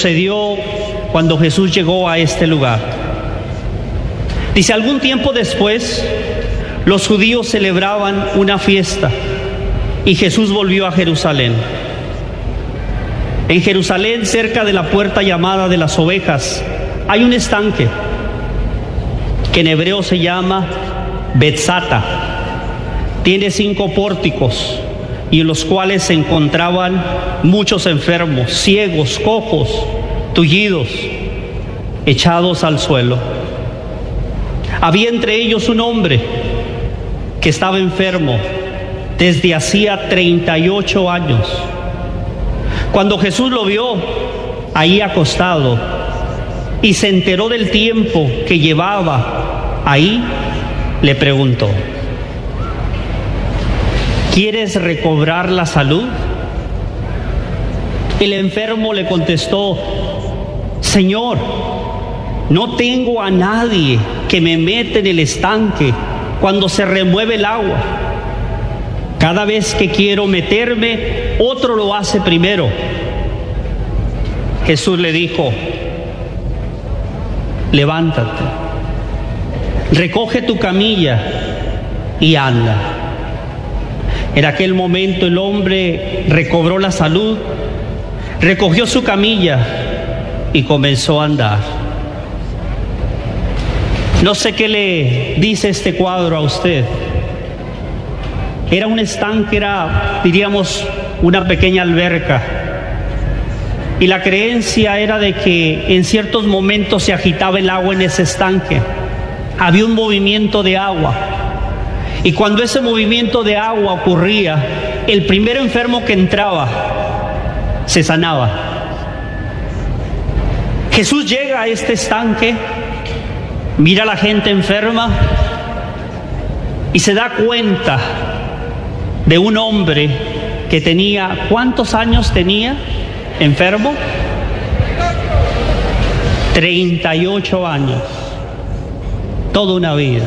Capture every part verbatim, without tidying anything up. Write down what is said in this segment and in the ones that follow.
sucedió cuando Jesús llegó a este lugar. Dice, algún tiempo después, los judíos celebraban una fiesta y Jesús volvió a Jerusalén. En Jerusalén, cerca de la puerta llamada de las ovejas, hay un estanque que en hebreo se llama Betzata. Tiene cinco pórticos y en los cuales se encontraban muchos enfermos, ciegos, cojos, tullidos, echados al suelo. Había entre ellos un hombre que estaba enfermo desde hacía treinta y ocho años. Cuando Jesús lo vio ahí acostado y se enteró del tiempo que llevaba ahí, le preguntó: ¿quieres recobrar la salud? El enfermo le contestó: Señor, no tengo a nadie que me meta en el estanque cuando se remueve el agua. Cada vez que quiero meterme, otro lo hace primero. Jesús le dijo: levántate, recoge tu camilla y anda. En aquel momento el hombre recobró la salud, recogió su camilla y comenzó a andar. No sé qué le dice este cuadro a usted. Era un estanque, era, diríamos, una pequeña alberca. Y la creencia era de que en ciertos momentos se agitaba el agua en ese estanque. Había un movimiento de agua. Y cuando ese movimiento de agua ocurría, el primer enfermo que entraba se sanaba. Jesús llega a este estanque, mira a la gente enferma y se da cuenta de un hombre que tenía, ¿cuántos años tenía enfermo? treinta y ocho años, toda una vida.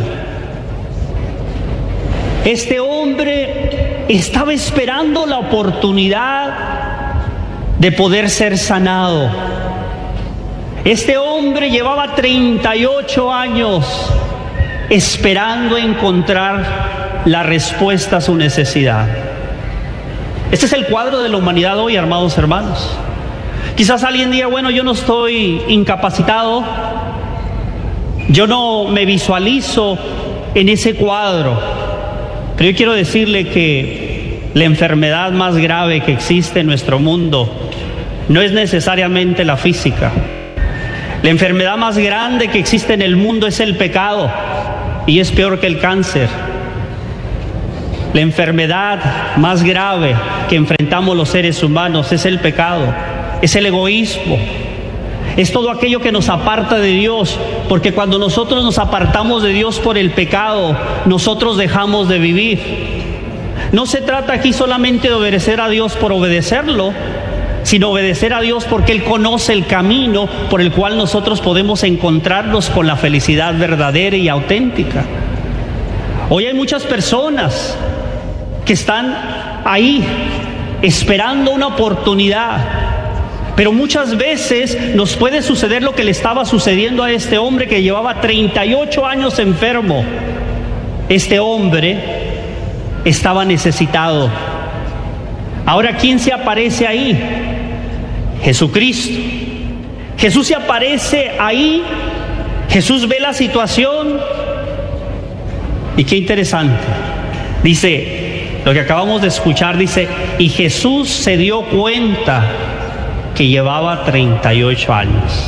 Este hombre estaba esperando la oportunidad de poder ser sanado. Este hombre llevaba treinta y ocho años esperando encontrar la respuesta a su necesidad. Este es el cuadro de la humanidad hoy, amados hermanos. Quizás alguien diga: bueno, yo no estoy incapacitado, yo no me visualizo en ese cuadro. Pero yo quiero decirle que la enfermedad más grave que existe en nuestro mundo no es necesariamente la física. La enfermedad más grande que existe en el mundo es el pecado, y es peor que el cáncer. La enfermedad más grave que enfrentamos los seres humanos es el pecado, es el egoísmo, es todo aquello que nos aparta de Dios, porque cuando nosotros nos apartamos de Dios por el pecado, nosotros dejamos de vivir. No se trata aquí solamente de obedecer a Dios por obedecerlo, sino obedecer a Dios porque Él conoce el camino por el cual nosotros podemos encontrarnos con la felicidad verdadera y auténtica. Hoy hay muchas personas que están ahí esperando una oportunidad, pero muchas veces nos puede suceder lo que le estaba sucediendo a este hombre que llevaba treinta y ocho años enfermo. Este hombre estaba necesitado. Ahora, ¿quién se aparece ahí? Jesucristo. Jesús se aparece ahí. Jesús ve la situación. Y qué interesante. Dice, lo que acabamos de escuchar, dice, y Jesús se dio cuenta que llevaba treinta y ocho años.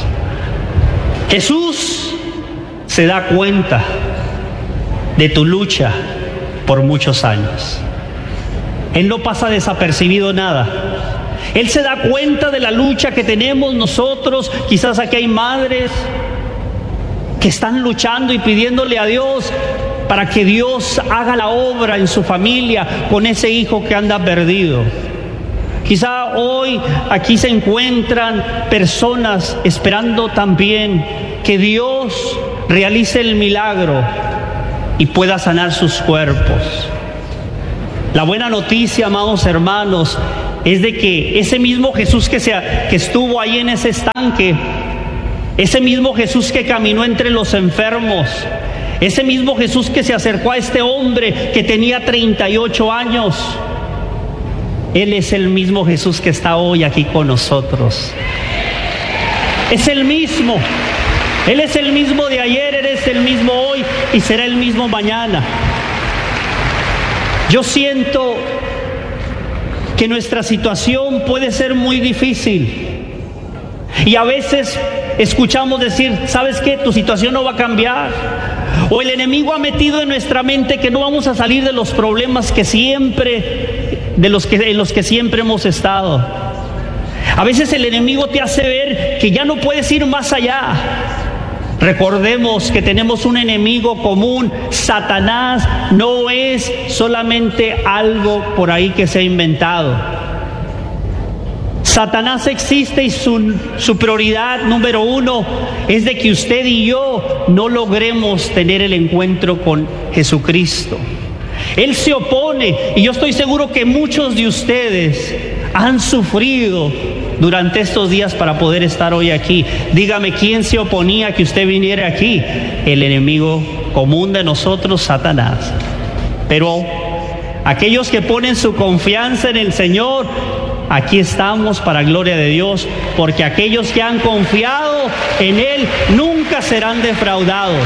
Jesús se da cuenta de tu lucha por muchos años. Él no pasa desapercibido nada. Él se da cuenta de la lucha que tenemos nosotros. Quizás aquí hay madres que están luchando y pidiéndole a Dios para que Dios haga la obra en su familia con ese hijo que anda perdido. Quizá hoy aquí se encuentran personas esperando también que Dios realice el milagro y pueda sanar sus cuerpos. La buena noticia, amados hermanos, es de que ese mismo Jesús que, se, que estuvo ahí en ese estanque, ese mismo Jesús que caminó entre los enfermos, ese mismo Jesús que se acercó a este hombre que tenía treinta y ocho años, Él es el mismo Jesús que está hoy aquí con nosotros. Es el mismo. Él es el mismo de ayer, Él es el mismo hoy y será el mismo mañana. Yo siento que nuestra situación puede ser muy difícil. Y a veces escuchamos decir, ¿sabes qué? Tu situación no va a cambiar. O el enemigo ha metido en nuestra mente que no vamos a salir de los problemas que siempre, de los que, en los que siempre hemos estado. A veces el enemigo te hace ver que ya no puedes ir más allá. Recordemos que tenemos un enemigo común. Satanás no es solamente algo por ahí que se ha inventado. Satanás existe y su, su prioridad número uno es de que usted y yo no logremos tener el encuentro con Jesucristo. Él se opone, y yo estoy seguro que muchos de ustedes han sufrido durante estos días para poder estar hoy aquí. Dígame, ¿quién se oponía a que usted viniera aquí? El enemigo común de nosotros, Satanás. Pero aquellos que ponen su confianza en el Señor, aquí estamos para gloria de Dios, porque aquellos que han confiado en Él nunca serán defraudados.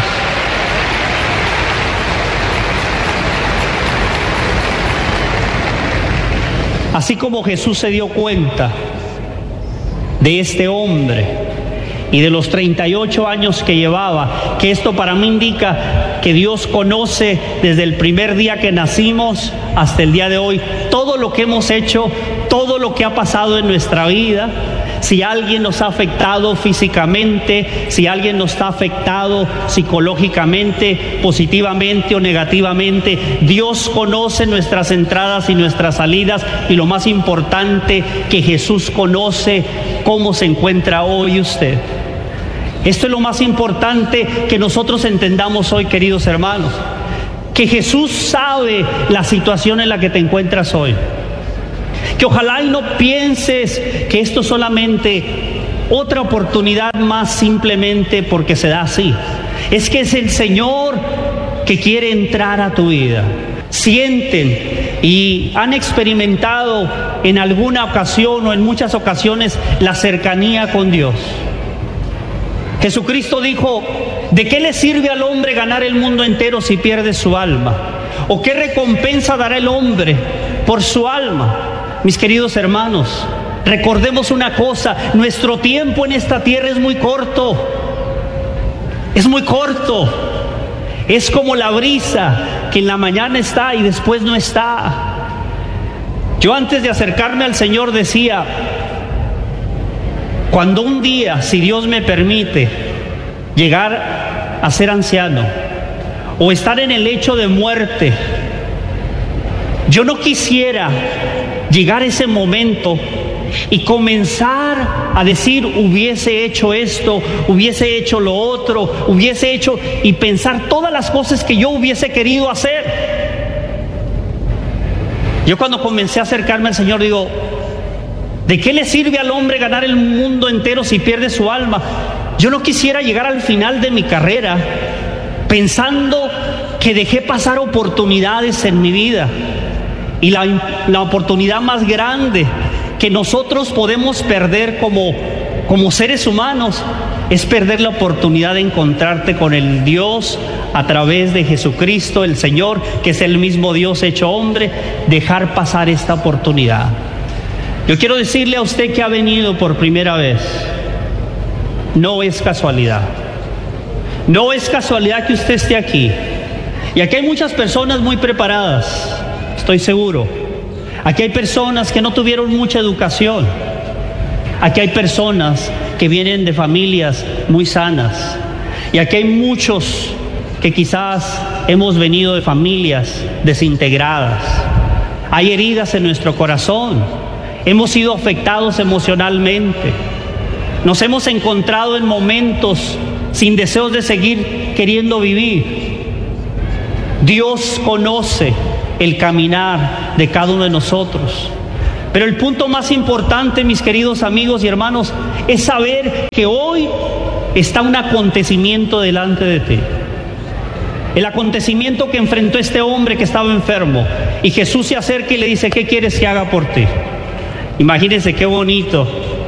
Así como Jesús se dio cuenta de este hombre y de los treinta y ocho años que llevaba, que esto para mí indica que Dios conoce desde el primer día que nacimos hasta el día de hoy todo lo que hemos hecho, todo lo que ha pasado en nuestra vida. Si alguien nos ha afectado físicamente, si alguien nos está afectado psicológicamente, positivamente o negativamente, Dios conoce nuestras entradas y nuestras salidas, y lo más importante, que Jesús conoce cómo se encuentra hoy usted. Esto es lo más importante que nosotros entendamos hoy, queridos hermanos, que Jesús sabe la situación en la que te encuentras hoy. Que ojalá y no pienses que esto es solamente otra oportunidad más simplemente porque se da así. Es que es el Señor que quiere entrar a tu vida. Sienten y han experimentado en alguna ocasión o en muchas ocasiones la cercanía con Dios. Jesucristo dijo, ¿de qué le sirve al hombre ganar el mundo entero si pierde su alma? ¿O qué recompensa dará el hombre por su alma? Mis queridos hermanos, recordemos una cosa, nuestro tiempo en esta tierra es muy corto, es muy corto, es como la brisa que en la mañana está y después no está. Yo antes de acercarme al Señor decía, cuando un día, si Dios me permite, llegar a ser anciano o estar en el lecho de muerte, yo no quisiera llegar a ese momento y comenzar a decir, hubiese hecho esto, hubiese hecho lo otro, hubiese hecho, y pensar todas las cosas que yo hubiese querido hacer. Yo cuando comencé a acercarme al Señor digo, ¿de qué le sirve al hombre ganar el mundo entero si pierde su alma? Yo no quisiera llegar al final de mi carrera pensando que dejé pasar oportunidades en mi vida. Y la, la oportunidad más grande que nosotros podemos perder como, como seres humanos es perder la oportunidad de encontrarte con el Dios a través de Jesucristo, el Señor, que es el mismo Dios hecho hombre, dejar pasar esta oportunidad. Yo quiero decirle a usted que ha venido por primera vez, no es casualidad. No es casualidad que usted esté aquí. Y aquí hay muchas personas muy preparadas. Estoy seguro. Aquí hay personas que no tuvieron mucha educación. Aquí hay personas que vienen de familias muy sanas. Y aquí hay muchos que quizás hemos venido de familias desintegradas. Hay heridas en nuestro corazón. Hemos sido afectados emocionalmente. Nos hemos encontrado en momentos sin deseos de seguir queriendo vivir. Dios conoce el caminar de cada uno de nosotros. Pero el punto más importante, mis queridos amigos y hermanos, es saber que hoy está un acontecimiento delante de ti. El acontecimiento que enfrentó este hombre que estaba enfermo. Y Jesús se acerca y le dice, ¿qué quieres que haga por ti? Imagínense qué bonito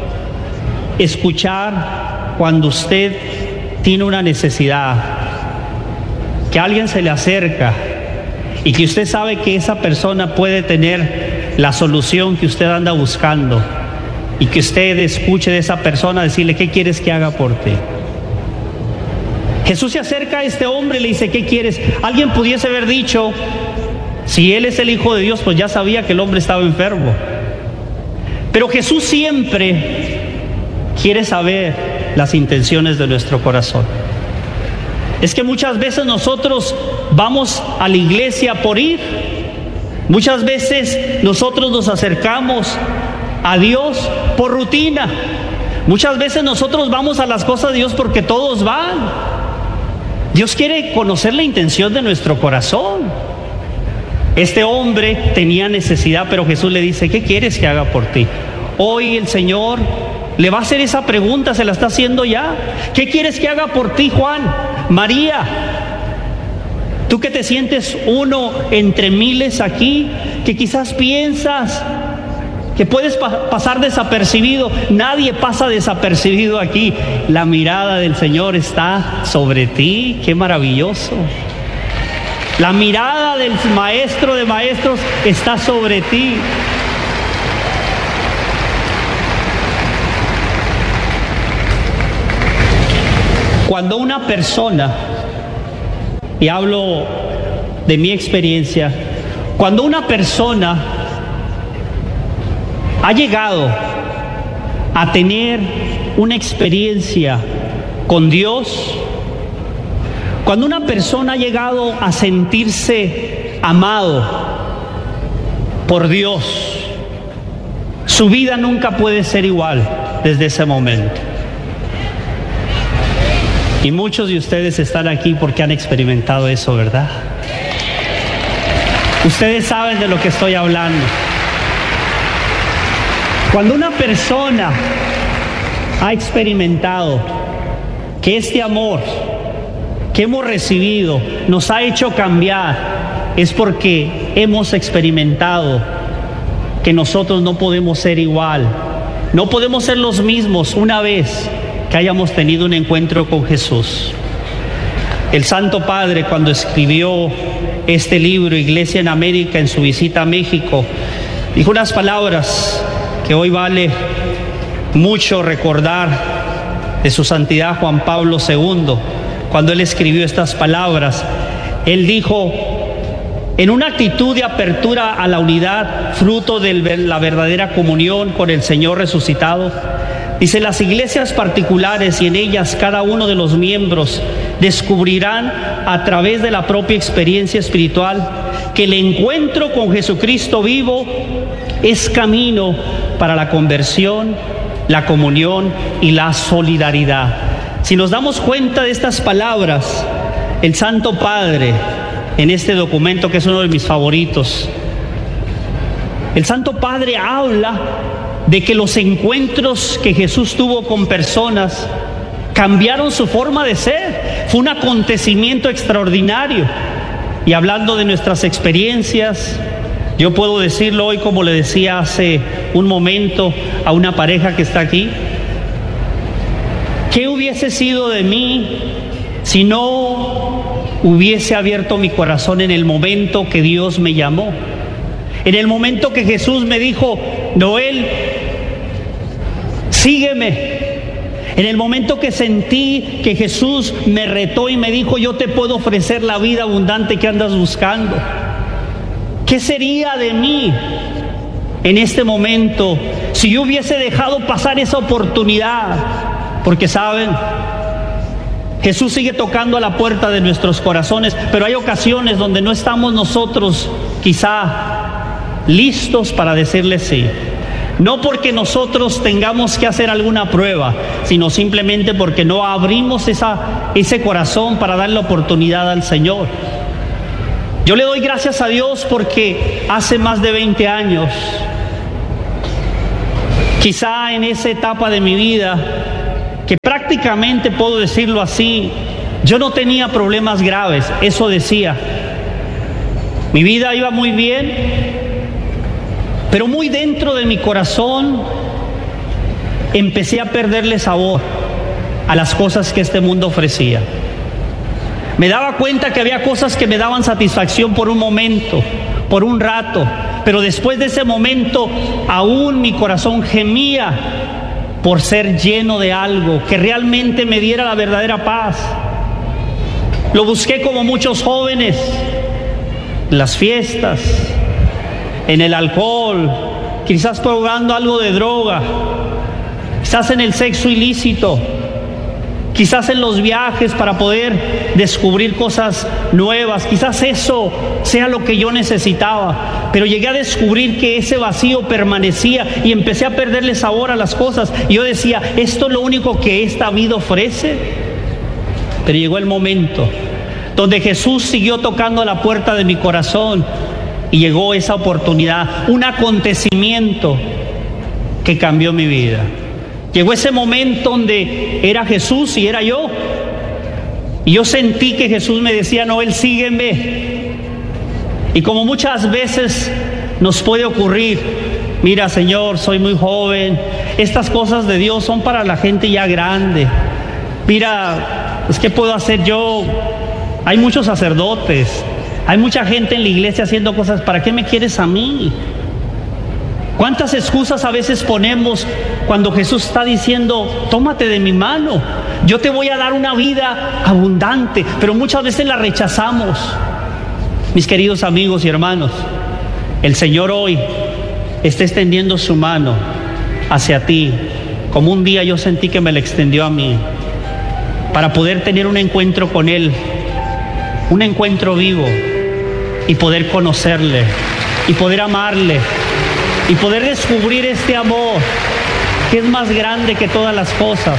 escuchar cuando usted tiene una necesidad, que alguien se le acerca y que usted sabe que esa persona puede tener la solución que usted anda buscando, y que usted escuche de esa persona decirle, ¿qué quieres que haga por ti? Jesús se acerca a este hombre y le dice, ¿qué quieres? Alguien pudiese haber dicho, si él es el Hijo de Dios, pues ya sabía que el hombre estaba enfermo. Pero Jesús siempre quiere saber las intenciones de nuestro corazón. Es que muchas veces nosotros vamos a la iglesia por ir. Muchas veces nosotros nos acercamos a Dios por rutina. Muchas veces nosotros vamos a las cosas de Dios porque todos van. Dios quiere conocer la intención de nuestro corazón. Este hombre tenía necesidad, pero Jesús le dice, ¿qué quieres que haga por ti? Hoy el Señor le va a hacer esa pregunta, se la está haciendo ya. ¿Qué quieres que haga por ti, Juan? María, tú que te sientes uno entre miles aquí, que quizás piensas que puedes pa- pasar desapercibido. Nadie pasa desapercibido aquí. La mirada del Señor está sobre ti. ¡Qué maravilloso! La mirada del Maestro de Maestros está sobre ti. Cuando una persona, y hablo de mi experiencia, cuando una persona ha llegado a tener una experiencia con Dios, cuando una persona ha llegado a sentirse amado por Dios, su vida nunca puede ser igual desde ese momento. Y muchos de ustedes están aquí porque han experimentado eso, ¿verdad? Ustedes saben de lo que estoy hablando. Cuando una persona ha experimentado que este amor que hemos recibido nos ha hecho cambiar, es porque hemos experimentado que nosotros no podemos ser igual, no podemos ser los mismos una vez que hayamos tenido un encuentro con Jesús. El Santo Padre, cuando escribió este libro, Iglesia en América, en su visita a México, dijo unas palabras que hoy vale mucho recordar de su santidad Juan Pablo segundo. Cuando él escribió estas palabras, él dijo, en una actitud de apertura a la unidad, fruto de la verdadera comunión con el Señor resucitado, dice, las iglesias particulares y en ellas cada uno de los miembros descubrirán a través de la propia experiencia espiritual que el encuentro con Jesucristo vivo es camino para la conversión, la comunión y la solidaridad. Si nos damos cuenta de estas palabras, el Santo Padre, en este documento que es uno de mis favoritos, el Santo Padre habla de que los encuentros que Jesús tuvo con personas cambiaron su forma de ser. Fue un acontecimiento extraordinario. Y hablando de nuestras experiencias, yo puedo decirlo hoy, como le decía hace un momento a una pareja que está aquí, ¿qué hubiese sido de mí si no hubiese abierto mi corazón en el momento que Dios me llamó? En el momento que Jesús me dijo, Noel, sígueme. En el momento que sentí que Jesús me retó y me dijo, yo te puedo ofrecer la vida abundante que andas buscando. ¿Qué sería de mí en este momento si yo hubiese dejado pasar esa oportunidad? Porque saben, Jesús sigue tocando a la puerta de nuestros corazones, pero hay ocasiones donde no estamos nosotros quizá listos para decirle sí. No porque nosotros tengamos que hacer alguna prueba, sino simplemente porque no abrimos esa, ese corazón para dar la oportunidad al Señor. Yo le doy gracias a Dios porque hace más de veinte años Quizá en esa etapa de mi vida, que prácticamente puedo decirlo así, yo no tenía problemas graves, eso decía. Mi vida iba muy bien, pero muy dentro de mi corazón empecé a perderle sabor a las cosas que este mundo ofrecía. Me daba cuenta que había cosas que me daban satisfacción por un momento, por un rato, pero después de ese momento aún mi corazón gemía por ser lleno de algo que realmente me diera la verdadera paz. Lo busqué como muchos jóvenes, en las fiestas, en el alcohol, quizás probando algo de droga, quizás en el sexo ilícito, quizás en los viajes para poder descubrir cosas nuevas. Quizás eso sea lo que yo necesitaba, pero llegué a descubrir que ese vacío permanecía y empecé a perderle sabor a las cosas. Y yo decía, esto es lo único que esta vida ofrece. Pero llegó el momento donde Jesús siguió tocando la puerta de mi corazón y llegó esa oportunidad, un acontecimiento que cambió mi vida. Llegó ese momento donde era Jesús y era yo. Y yo sentí que Jesús me decía, Noel, sígueme. Y como muchas veces nos puede ocurrir, mira, Señor, soy muy joven, estas cosas de Dios son para la gente ya grande. Mira, pues, ¿qué puedo hacer yo? Hay muchos sacerdotes, hay mucha gente en la iglesia haciendo cosas, ¿para qué me quieres a mí? ¿Cuántas excusas a veces ponemos cuando Jesús está diciendo, tómate de mi mano, yo te voy a dar una vida abundante? Pero muchas veces la rechazamos. Mis queridos amigos y hermanos, el Señor hoy está extendiendo su mano hacia ti, como un día yo sentí que me la extendió a mí, para poder tener un encuentro con Él, un encuentro vivo, y poder conocerle, y poder amarle, y poder descubrir este amor que es más grande que todas las cosas.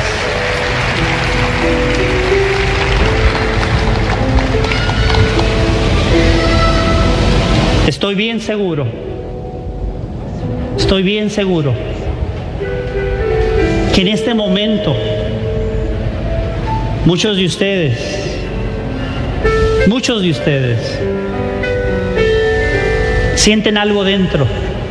Estoy bien seguro, estoy bien seguro que en este momento muchos de ustedes, muchos de ustedes sienten algo dentro.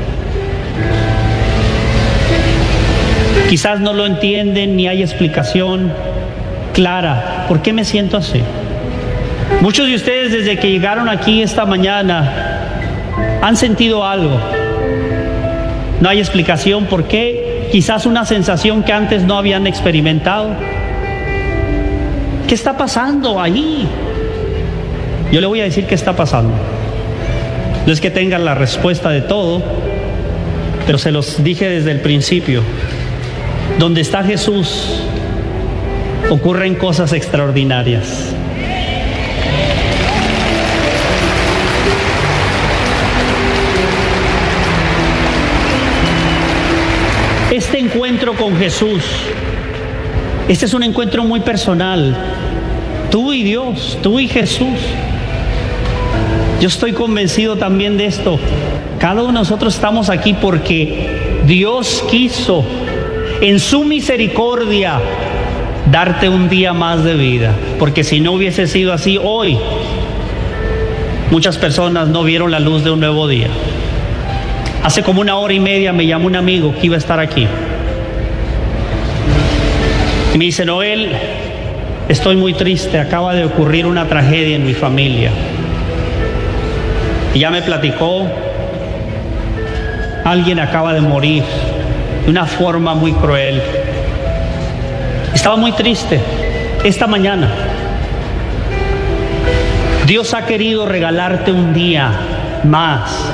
Quizás no lo entienden ni hay explicación clara. ¿Por qué me siento así? Muchos de ustedes desde que llegaron aquí esta mañana han sentido algo. No hay explicación por qué. Quizás una sensación que antes no habían experimentado. ¿Qué está pasando ahí? Yo le voy a decir qué está pasando. No es que tengan la respuesta de todo, pero se los dije desde el principio. Donde está Jesús, ocurren cosas extraordinarias. Este encuentro con Jesús, este es un encuentro muy personal. Tú y Dios, tú y Jesús. Yo estoy convencido también de esto. Cada uno de nosotros estamos aquí porque Dios quiso, en su misericordia, darte un día más de vida. Porque si no hubiese sido así hoy, muchas personas no vieron la luz de un nuevo día. Hace como una hora y media me llamó un amigo que iba a estar aquí. Y me dice, Noel, estoy muy triste, acaba de ocurrir una tragedia en mi familia. Y ya me platicó, alguien acaba de morir de una forma muy cruel. Estaba muy triste esta mañana. Dios ha querido regalarte un día más.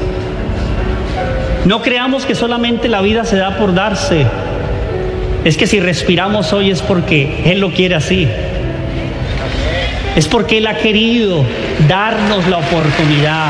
No creamos que solamente la vida se da por darse. Es que si respiramos hoy es porque Él lo quiere así. Es porque Él ha querido darnos la oportunidad.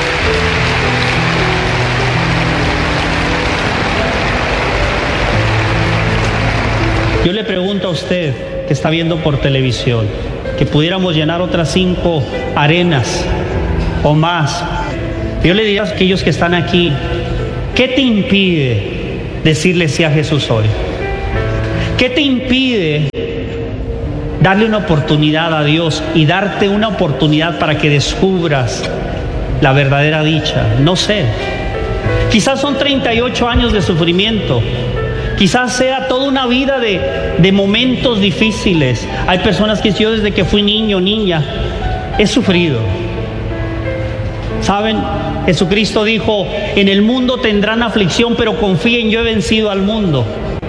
Yo le pregunto a usted que está viendo por televisión, que pudiéramos llenar otras cinco arenas o más. Yo le diría a aquellos que están aquí, ¿qué te impide decirle sí a Jesús hoy? ¿Qué te impide darle una oportunidad a Dios y darte una oportunidad para que descubras la verdadera dicha? No sé. Quizás son treinta y ocho años de sufrimiento. Quizás sea toda una vida de, de momentos difíciles. Hay personas que yo desde que fui niño, niña, he sufrido. ¿Saben? Jesucristo dijo, en el mundo tendrán aflicción, pero confíen, yo he vencido al mundo.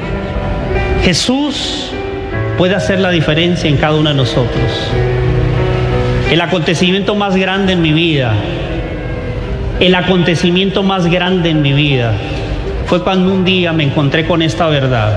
Jesús puede hacer la diferencia en cada uno de nosotros. El acontecimiento más grande en mi vida, el acontecimiento más grande en mi vida, fue cuando un día me encontré con esta verdad.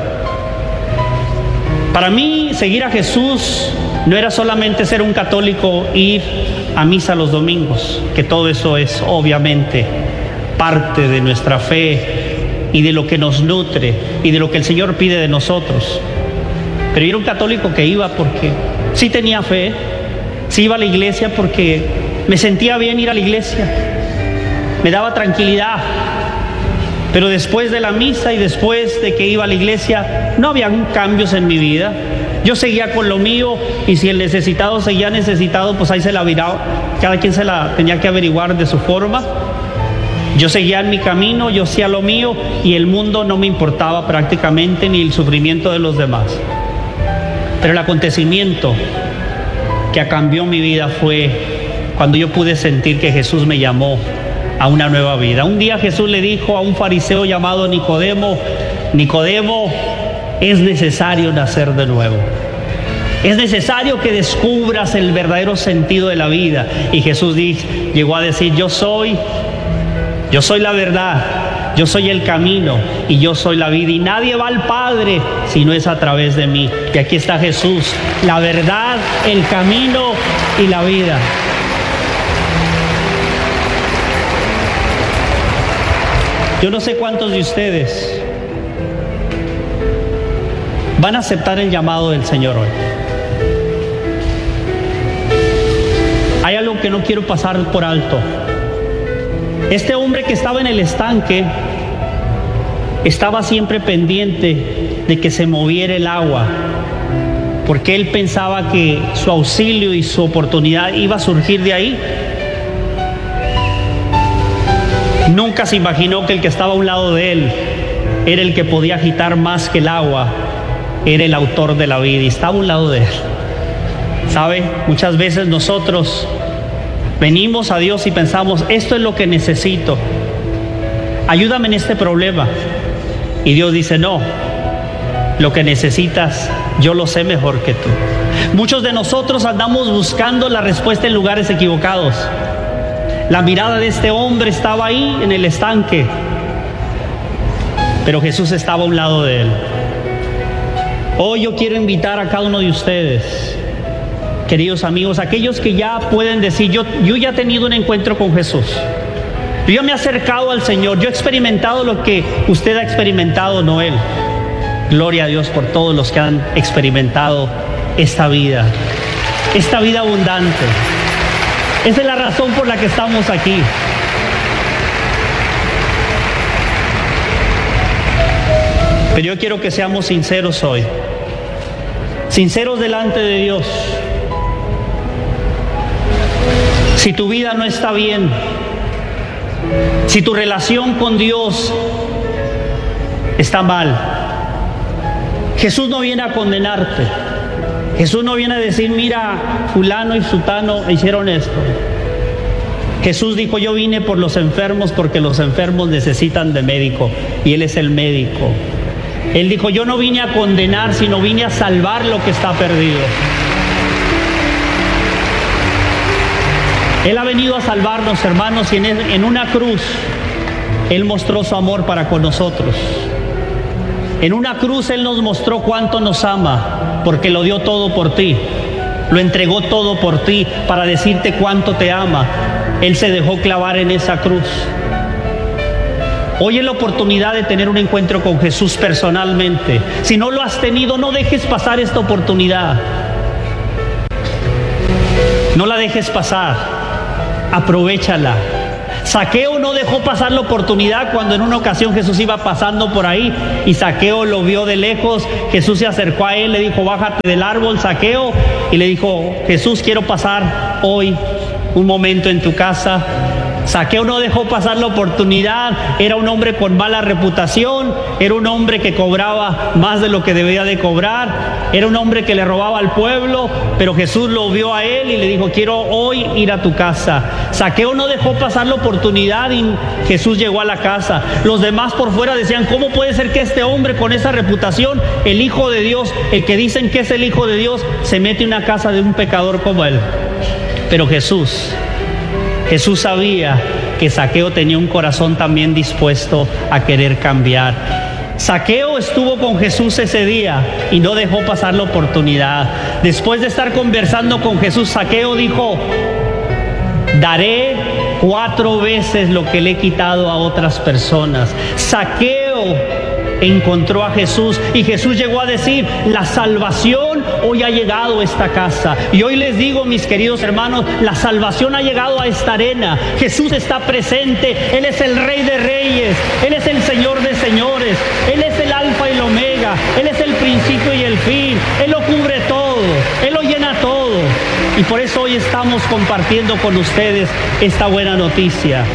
Para mí, seguir a Jesús no era solamente ser un católico, ir a misa los domingos, que todo eso es obviamente parte de nuestra fe y de lo que nos nutre y de lo que el Señor pide de nosotros. Pero yo era un católico que iba porque sí tenía fe, sí iba a la iglesia porque me sentía bien ir a la iglesia, me daba tranquilidad. Pero después de la misa y después de que iba a la iglesia, no había cambios en mi vida. Yo seguía con lo mío, y si el necesitado seguía necesitado, pues ahí se la viraba. Cada quien se la tenía que averiguar de su forma. Yo seguía en mi camino, yo hacía lo mío, y el mundo no me importaba prácticamente, ni el sufrimiento de los demás. Pero el acontecimiento que cambió mi vida fue cuando yo pude sentir que Jesús me llamó a una nueva vida. Un día Jesús le dijo a un fariseo llamado Nicodemo, Nicodemo, es necesario nacer de nuevo. Es necesario que descubras el verdadero sentido de la vida. Y Jesús dijo, llegó a decir, yo soy, yo soy la verdad, yo soy el camino y yo soy la vida. Y nadie va al Padre si no es a través de mí. Y aquí está Jesús, la verdad, el camino y la vida. Yo no sé cuántos de ustedes van a aceptar el llamado del Señor hoy. Hay algo que no quiero pasar por alto. Este hombre que estaba en el estanque estaba siempre pendiente de que se moviera el agua, porque él pensaba que su auxilio y su oportunidad iba a surgir de ahí. Nunca se imaginó que el que estaba a un lado de él era el que podía agitar más que el agua, era el autor de la vida y estaba a un lado de él. ¿Sabe? Muchas veces nosotros venimos a Dios y pensamos, esto es lo que necesito, ayúdame en este problema. Y Dios dice, no, lo que necesitas yo lo sé mejor que tú. Muchos de nosotros andamos buscando la respuesta en lugares equivocados. La mirada de este hombre estaba ahí en el estanque, pero Jesús estaba a un lado de él. Hoy yo quiero invitar a cada uno de ustedes, queridos amigos, aquellos que ya pueden decir, yo, yo ya he tenido un encuentro con Jesús. Yo ya me he acercado al Señor, yo he experimentado lo que usted ha experimentado, no él. Gloria a Dios por todos los que han experimentado esta vida, esta vida abundante. Esa es la razón por la que estamos aquí. Pero yo quiero que seamos sinceros hoy, sinceros delante de Dios. Si tu vida no está bien, si tu relación con Dios está mal, Jesús no viene a condenarte. Jesús no viene a decir, mira, fulano y sutano hicieron esto. Jesús dijo, yo vine por los enfermos porque los enfermos necesitan de médico y Él es el médico. Él dijo, yo no vine a condenar, sino vine a salvar lo que está perdido. Él ha venido a salvarnos, hermanos, y en, en una cruz Él mostró su amor para con nosotros. En una cruz Él nos mostró cuánto nos ama, porque lo dio todo por ti, lo entregó todo por ti para decirte cuánto te ama. Él se dejó clavar en esa cruz. Hoy es la oportunidad de tener un encuentro con Jesús personalmente. Si no lo has tenido, no dejes pasar esta oportunidad. No la dejes pasar, aprovéchala. Zaqueo no dejó pasar la oportunidad cuando en una ocasión Jesús iba pasando por ahí y Zaqueo lo vio de lejos. Jesús se acercó a él, le dijo, bájate del árbol, Zaqueo, y le dijo, Jesús, quiero pasar hoy un momento en tu casa. Zaqueo no dejó pasar la oportunidad. Era un hombre con mala reputación, era un hombre que cobraba más de lo que debía de cobrar, era un hombre que le robaba al pueblo, pero Jesús lo vio a él y le dijo, quiero hoy ir a tu casa. Zaqueo no dejó pasar la oportunidad y Jesús llegó a la casa. Los demás por fuera decían, ¿cómo puede ser que este hombre con esa reputación, el Hijo de Dios, el que dicen que es el Hijo de Dios, se mete en una casa de un pecador como él? Pero Jesús Jesús sabía que Zaqueo tenía un corazón también dispuesto a querer cambiar. Zaqueo estuvo con Jesús ese día y no dejó pasar la oportunidad. Después de estar conversando con Jesús, Zaqueo dijo, daré cuatro veces lo que le he quitado a otras personas. Zaqueo encontró a Jesús y Jesús llegó a decir, la salvación hoy ha llegado a esta casa. Y hoy les digo, mis queridos hermanos, la salvación ha llegado a esta arena. Jesús está presente, Él es el Rey de Reyes, Él es el Señor de Señores, Él es el Alfa y el Omega, Él es el principio y el fin, Él lo cubre todo, Él lo llena todo. Y por eso hoy estamos compartiendo con ustedes esta buena noticia.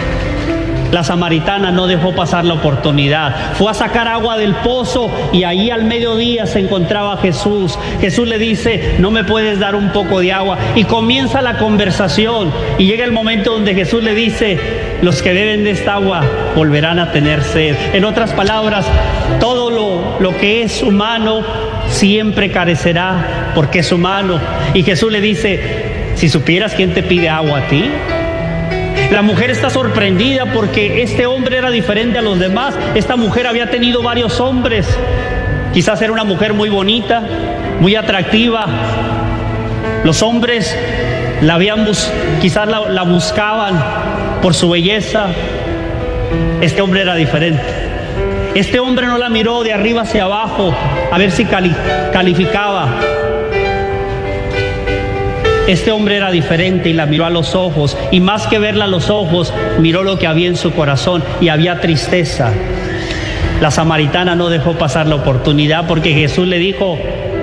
La samaritana no dejó pasar la oportunidad. Fue a sacar agua del pozo y ahí al mediodía se encontraba Jesús. Jesús le dice, ¿no me puedes dar un poco de agua? Y comienza la conversación. Y llega el momento donde Jesús le dice, los que beben de esta agua volverán a tener sed. En otras palabras, todo lo, lo que es humano siempre carecerá porque es humano. Y Jesús le dice, si supieras quién te pide agua a ti. La mujer está sorprendida porque este hombre era diferente a los demás. Esta mujer había tenido varios hombres. Quizás era una mujer muy bonita, muy atractiva. Los hombres la habían bus- quizás la, la buscaban por su belleza. Este hombre era diferente. Este hombre no la miró de arriba hacia abajo a ver si cali- calificaba. Este hombre era diferente y la miró a los ojos, y más que verla a los ojos, miró lo que había en su corazón y había tristeza. La samaritana no dejó pasar la oportunidad porque Jesús le dijo,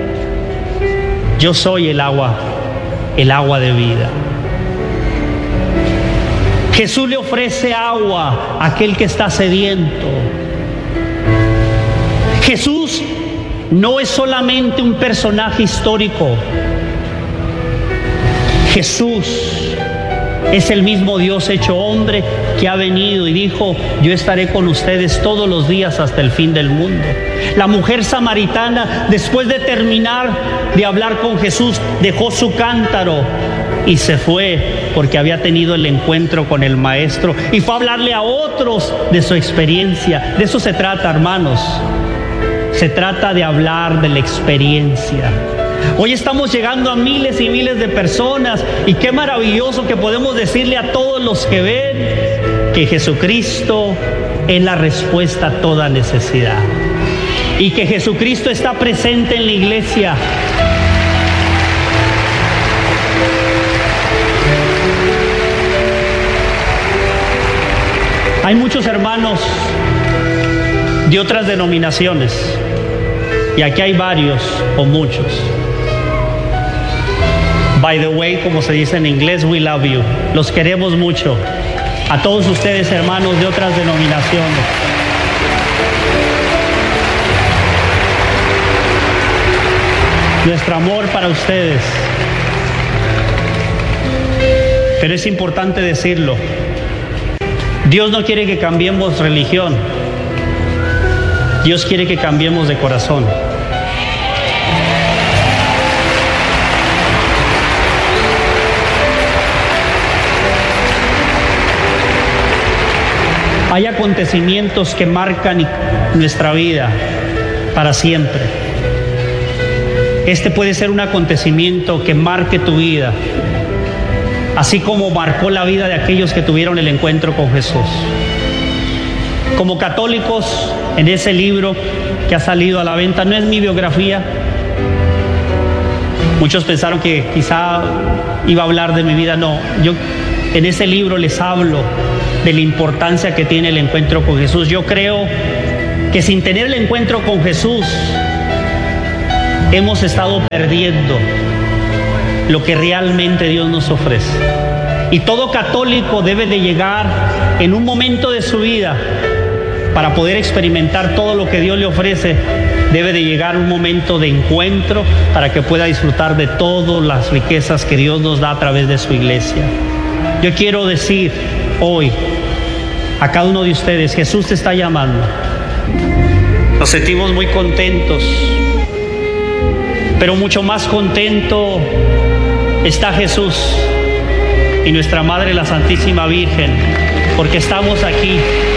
yo soy el agua, el agua de vida. Jesús le ofrece agua a aquel que está sediento. Jesús no es solamente un personaje histórico. Jesús es el mismo Dios hecho hombre que ha venido y dijo, yo estaré con ustedes todos los días hasta el fin del mundo. La mujer samaritana, después de terminar de hablar con Jesús, dejó su cántaro y se fue porque había tenido el encuentro con el Maestro y fue a hablarle a otros de su experiencia. De eso se trata, hermanos. Se trata de hablar de la experiencia. Hoy estamos llegando a miles y miles de personas y qué maravilloso que podemos decirle a todos los que ven que Jesucristo es la respuesta a toda necesidad y que Jesucristo está presente en la iglesia. Hay muchos hermanos de otras denominaciones y aquí hay varios o muchos. By the way, como se dice en inglés, we love you. Los queremos mucho. A todos ustedes, hermanos de otras denominaciones. Nuestro amor para ustedes. Pero es importante decirlo. Dios no quiere que cambiemos religión. Dios quiere que cambiemos de corazón. Hay acontecimientos que marcan nuestra vida para siempre. Este puede ser un acontecimiento que marque tu vida, así como marcó la vida de aquellos que tuvieron el encuentro con Jesús. Como católicos, en ese libro que ha salido a la venta, no es mi biografía. Muchos pensaron que quizá iba a hablar de mi vida. No, yo En ese libro les hablo de la importancia que tiene el encuentro con Jesús. Yo creo que sin tener el encuentro con Jesús, hemos estado perdiendo lo que realmente Dios nos ofrece. Y todo católico debe de llegar en un momento de su vida, para poder experimentar todo lo que Dios le ofrece, debe de llegar un momento de encuentro para que pueda disfrutar de todas las riquezas que Dios nos da a través de su iglesia. Yo quiero decir hoy a cada uno de ustedes, Jesús te está llamando. Nos sentimos muy contentos, pero mucho más contento está Jesús y nuestra Madre la Santísima Virgen, porque estamos aquí